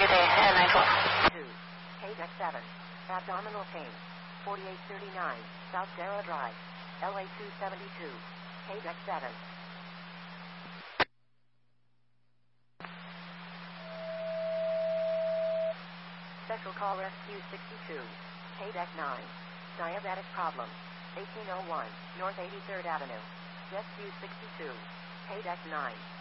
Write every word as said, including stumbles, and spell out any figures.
good day. Uh, nine four. two. K deck seven. Abdominal pain. forty-eight thirty-nine. South Sarah Drive. L A two seventy-two. K deck seven. Special call rescue sixty-two. K deck nine. Diabetic problem. eighteen oh one. North eighty-third Avenue. Rescue sixty-two. K deck nine.